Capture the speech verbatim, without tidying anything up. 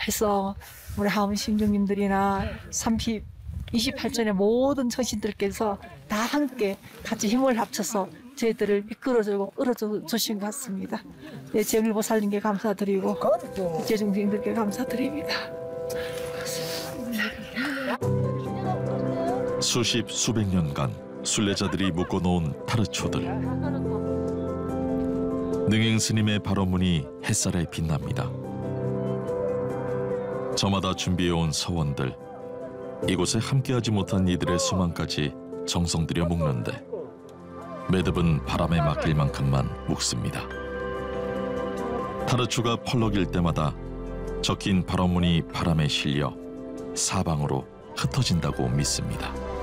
해서 우리 하원 심정님들이나 이십팔 전의 모든 정신들께서 다 함께 같이 힘을 합쳐서 저희들을 이끌어주고 끌어줘 주신 것 같습니다. 네, 정일보살님께 감사드리고 제중생들께 감사드립니다. 수십 수백 년간 순례자들이 묶어놓은 타르초들. 능행 스님의 발언문이 햇살에 빛납니다. 저마다 준비해온 서원들, 이곳에 함께하지 못한 이들의 소망까지 정성 들여 묶는데 매듭은 바람에 맡길 만큼만 묶습니다. 타르초가 펄럭일 때마다 적힌 발언문이 바람에 실려 사방으로 흩어진다고 믿습니다.